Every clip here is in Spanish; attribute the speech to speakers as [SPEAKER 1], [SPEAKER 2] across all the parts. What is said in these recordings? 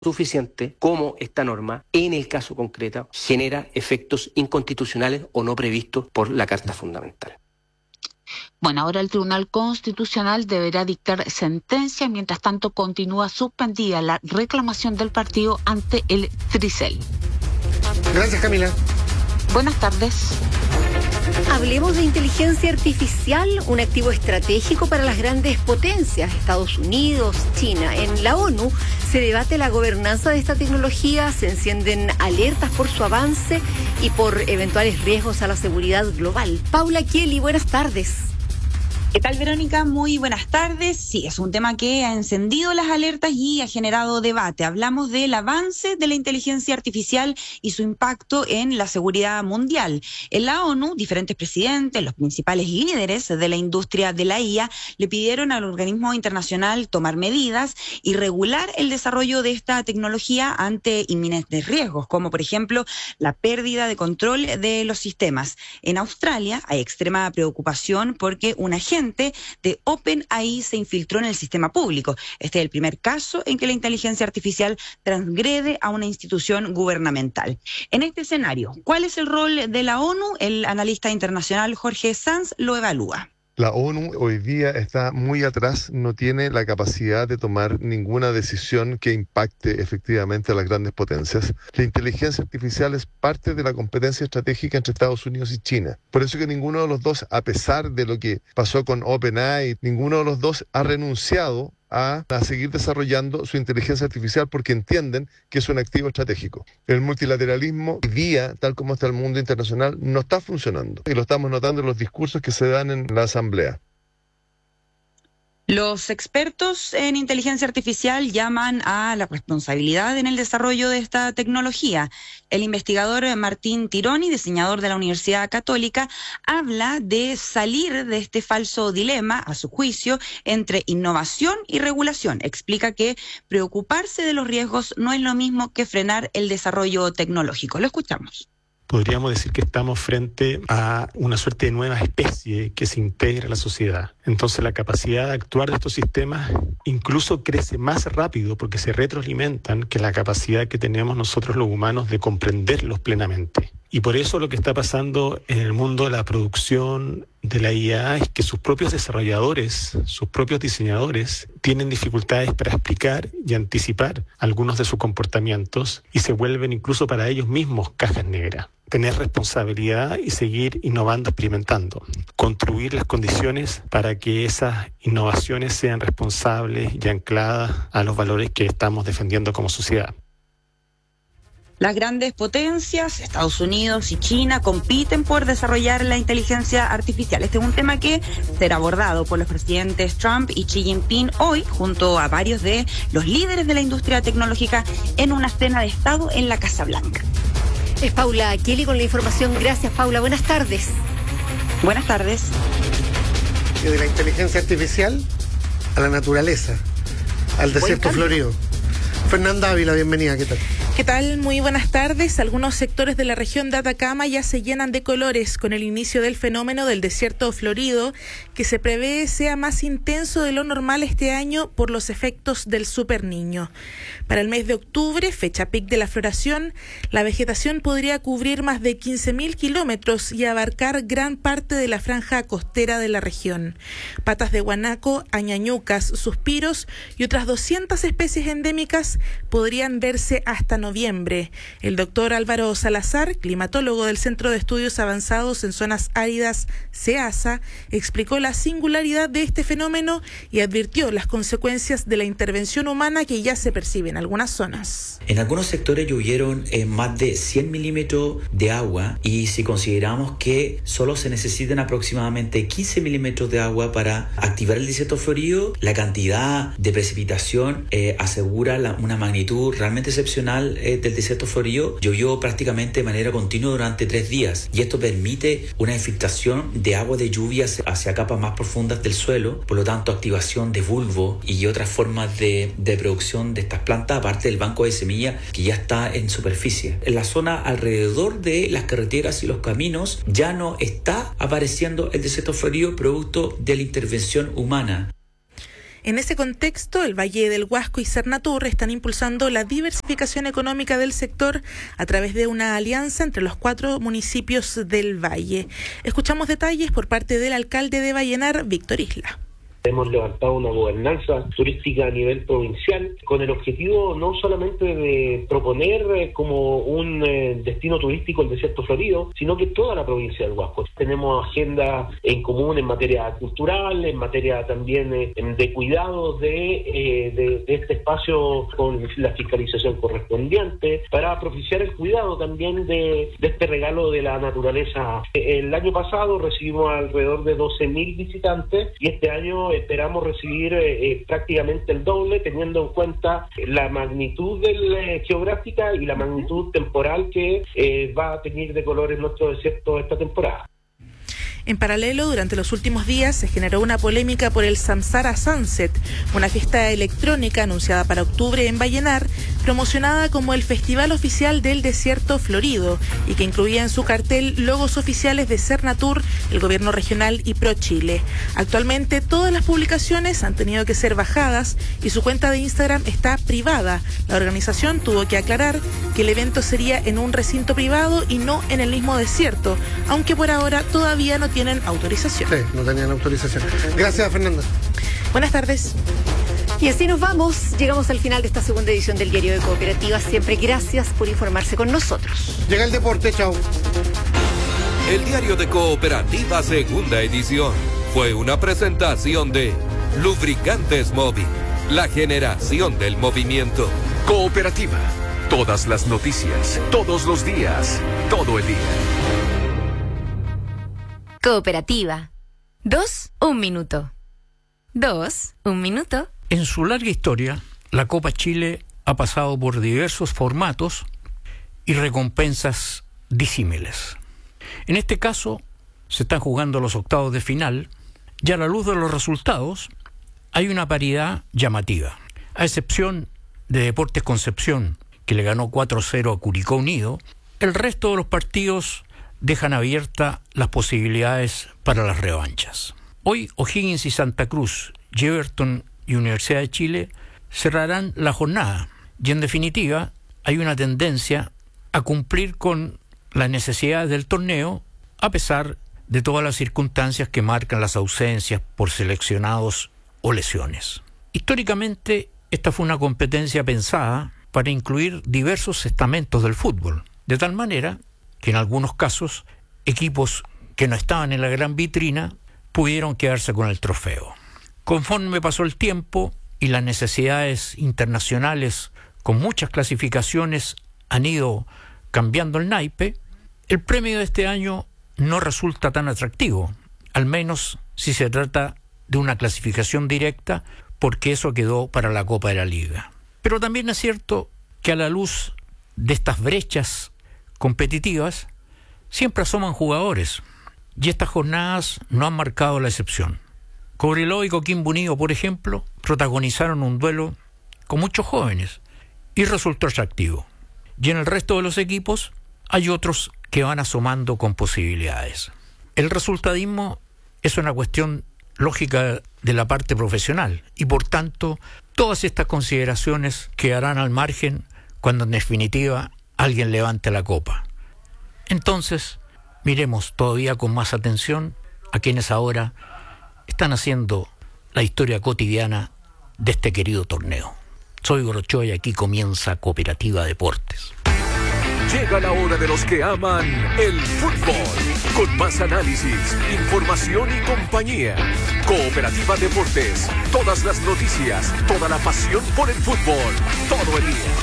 [SPEAKER 1] suficiente cómo esta norma, en el caso concreto, genera efectos inconstitucionales o no previstos por la Carta Fundamental.
[SPEAKER 2] Bueno, ahora el Tribunal Constitucional deberá dictar sentencia, mientras tanto continúa suspendida la reclamación del partido ante el Tricel.
[SPEAKER 3] Gracias, Camila.
[SPEAKER 2] Buenas tardes.
[SPEAKER 4] Hablemos de inteligencia artificial, un activo estratégico para las grandes potencias, Estados Unidos, China. En la ONU se debate la gobernanza de esta tecnología, se encienden alertas por su avance y por eventuales riesgos a la seguridad global. Paula Kelly, buenas tardes.
[SPEAKER 5] ¿Qué tal, Verónica? Muy buenas tardes. Sí, es un tema que ha encendido las alertas y ha generado debate. Hablamos del avance de la inteligencia artificial y su impacto en la seguridad mundial. En la ONU, diferentes presidentes, los principales líderes de la industria de la IA, le pidieron al organismo internacional tomar medidas y regular el desarrollo de esta tecnología ante inminentes riesgos, como por ejemplo la pérdida de control de los sistemas. En Australia hay extrema preocupación porque un agente de OpenAI se infiltró en el sistema público. Este es el primer caso en que la inteligencia artificial transgrede a una institución gubernamental. En este escenario, ¿cuál es el rol de la ONU? El analista internacional Jorge Sanz lo evalúa.
[SPEAKER 6] La ONU hoy día está muy atrás, no tiene la capacidad de tomar ninguna decisión que impacte efectivamente a las grandes potencias. La inteligencia artificial es parte de la competencia estratégica entre Estados Unidos y China. Por eso que ninguno de los dos, a pesar de lo que pasó con OpenAI, ninguno de los dos ha renunciado a seguir desarrollando su inteligencia artificial porque entienden que es un activo estratégico. El multilateralismo hoy día, tal como está el mundo internacional, no está funcionando y lo estamos notando en los discursos que se dan en la Asamblea.
[SPEAKER 5] Los expertos en inteligencia artificial llaman a la responsabilidad en el desarrollo de esta tecnología. El investigador Martín Tironi, diseñador de la Universidad Católica, habla de salir de este falso dilema, a su juicio, entre innovación y regulación. Explica que preocuparse de los riesgos no es lo mismo que frenar el desarrollo tecnológico. Lo escuchamos.
[SPEAKER 7] Podríamos decir que estamos frente a una suerte de nueva especie que se integra a la sociedad. Entonces la capacidad de actuar de estos sistemas incluso crece más rápido porque se retroalimentan que la capacidad que tenemos nosotros los humanos de comprenderlos plenamente. Y por eso lo que está pasando en el mundo de la producción de la IA es que sus propios desarrolladores, sus propios diseñadores, tienen dificultades para explicar y anticipar algunos de sus comportamientos y se vuelven incluso para ellos mismos cajas negras. Tener responsabilidad y seguir innovando, experimentando. Construir las condiciones para que esas innovaciones sean responsables y ancladas a los valores que estamos defendiendo como sociedad.
[SPEAKER 5] Las grandes potencias, Estados Unidos y China, compiten por desarrollar la inteligencia artificial. Este es un tema que será abordado por los presidentes Trump y Xi Jinping hoy, junto a varios de los líderes de la industria tecnológica, en una cena de Estado en la Casa Blanca.
[SPEAKER 4] Es Paula Kelly con la información. Gracias, Paula. Buenas tardes.
[SPEAKER 5] Buenas tardes.
[SPEAKER 3] Y de la inteligencia artificial a la naturaleza, al desierto florido. Fernanda Ávila, bienvenida, ¿qué tal?
[SPEAKER 8] ¿Qué tal? Muy buenas tardes. Algunos sectores de la región de Atacama ya se llenan de colores con el inicio del fenómeno del desierto florido, que se prevé sea más intenso de lo normal este año por los efectos del Super Niño. Para el mes de octubre, fecha pic de la floración, la vegetación podría cubrir más de 15.000 kilómetros y abarcar gran parte de la franja costera de la región. Patas de guanaco, añañucas, suspiros y otras 200 especies endémicas podrían verse hasta noviembre. El doctor Álvaro Salazar, climatólogo del Centro de Estudios Avanzados en Zonas Áridas, CEASA, explicó la singularidad de este fenómeno y advirtió las consecuencias de la intervención humana que ya se percibe en algunas zonas.
[SPEAKER 9] En algunos sectores llovieron más de 100 milímetros de agua y si consideramos que solo se necesitan aproximadamente 15 milímetros de agua para activar el desierto florido, la cantidad de precipitación asegura una magnitud realmente excepcional del desierto florido. Llovió prácticamente de manera continua durante 3 días y esto permite una infiltración de agua de lluvia hacia capas más profundas del suelo, por lo tanto activación de bulbo y otras formas de producción de estas plantas, aparte del banco de semillas que ya está en superficie. En la zona alrededor de las carreteras y los caminos ya no está apareciendo el desierto florido producto de la intervención humana.
[SPEAKER 8] En ese contexto, el Valle del Huasco y Cernatur están impulsando la diversificación económica del sector a través de una alianza entre los 4 municipios del Valle. Escuchamos detalles por parte del alcalde de Vallenar, Víctor Isla.
[SPEAKER 10] Hemos levantado una gobernanza turística a nivel provincial con el objetivo no solamente de proponer como un destino turístico el desierto florido, sino que toda la provincia del Huasco. Tenemos agenda en común en materia cultural, en materia también de cuidados de este espacio con la fiscalización correspondiente para propiciar el cuidado también de este regalo de la naturaleza. El año pasado recibimos alrededor de 12.000 visitantes y este año esperamos recibir prácticamente el doble, teniendo en cuenta la magnitud geográfica y la magnitud temporal que va a tener de color en nuestro desierto esta temporada.
[SPEAKER 8] En paralelo, durante los últimos días se generó una polémica por el Samsara Sunset, una fiesta electrónica anunciada para octubre en Vallenar, promocionada como el festival oficial del desierto florido y que incluía en su cartel logos oficiales de Cernatur, el gobierno regional y ProChile. Actualmente todas las publicaciones han tenido que ser bajadas y su cuenta de Instagram está privada. La organización tuvo que aclarar que el evento sería en un recinto privado y no en el mismo desierto, aunque por ahora todavía no tienen autorización.
[SPEAKER 3] Sí, no tenían autorización. Gracias, Fernanda.
[SPEAKER 8] Buenas tardes.
[SPEAKER 4] Y así nos vamos. Llegamos al final de esta segunda edición del Diario de Cooperativas. Siempre gracias por informarse con nosotros.
[SPEAKER 3] Llega el deporte, chao.
[SPEAKER 11] El Diario de Cooperativas, segunda edición, fue una presentación de Lubricantes Móvil, la generación del movimiento.
[SPEAKER 12] Cooperativa. Todas las noticias, todos los días, todo el día.
[SPEAKER 13] Cooperativa. 2, 1 minuto. 2, 1 minuto.
[SPEAKER 14] En su larga historia, la Copa Chile ha pasado por diversos formatos y recompensas disímiles. En este caso, se están jugando los octavos de final y a la luz de los resultados hay una paridad llamativa. A excepción de Deportes Concepción, que le ganó 4-0 a Curicó Unido, el resto de los partidos dejan abiertas las posibilidades para las revanchas. Hoy O'Higgins y Santa Cruz, Everton y Universidad de Chile cerrarán la jornada y en definitiva hay una tendencia a cumplir con las necesidades del torneo a pesar de todas las circunstancias que marcan las ausencias por seleccionados o lesiones. Históricamente esta fue una competencia pensada para incluir diversos estamentos del fútbol, de tal manera que en algunos casos equipos que no estaban en la gran vitrina pudieron quedarse con el trofeo. Conforme pasó el tiempo y las necesidades internacionales con muchas clasificaciones han ido cambiando el naipe, el premio de este año no resulta tan atractivo, al menos si se trata de una clasificación directa, porque eso quedó para la Copa de la Liga. Pero también es cierto que a la luz de estas brechas competitivas siempre asoman jugadores y estas jornadas no han marcado la excepción. Cobreloa y Coquimbo Unido, por ejemplo, protagonizaron un duelo con muchos jóvenes y resultó atractivo. Y en el resto de los equipos hay otros que van asomando con posibilidades. El resultadismo es una cuestión lógica de la parte profesional y por tanto todas estas consideraciones quedarán al margen cuando en definitiva alguien levante la copa. Entonces, miremos todavía con más atención a quienes ahora están haciendo la historia cotidiana de este querido torneo. Soy Gorochoa y aquí comienza Cooperativa Deportes.
[SPEAKER 12] Llega la hora de los que aman el fútbol, con más análisis, información y compañía. Cooperativa Deportes, todas las noticias, toda la pasión por el fútbol, todo el día.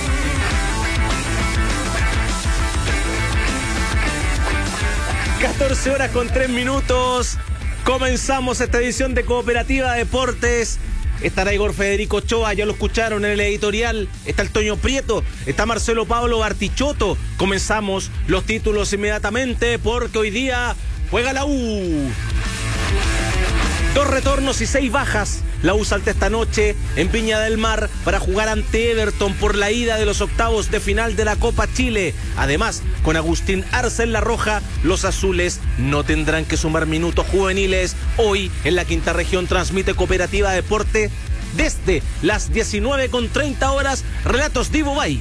[SPEAKER 15] (14:03). Comenzamos esta edición de Cooperativa Deportes. Estará Igor Federico Ochoa, ya lo escucharon en el editorial. Está el Toño Prieto, está Marcelo Pablo Bartichotto. Comenzamos los títulos inmediatamente porque hoy día juega la U. 2 retornos y 6 bajas. La U salta esta noche en Viña del Mar para jugar ante Everton por la ida de los octavos de final de la Copa Chile. Además, con Agustín Arce en la roja, los azules no tendrán que sumar minutos juveniles. Hoy, en la quinta región, transmite Cooperativa Deporte desde las 19:30 horas. Relatos Divo Bay.